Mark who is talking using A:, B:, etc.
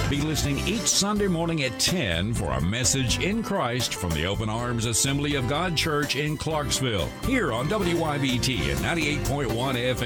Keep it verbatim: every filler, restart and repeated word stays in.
A: Be listening each Sunday morning at ten for a message in Christ from the Open Arms Assembly of God Church in Clarksville, here on W Y B T at ninety-eight point one F M.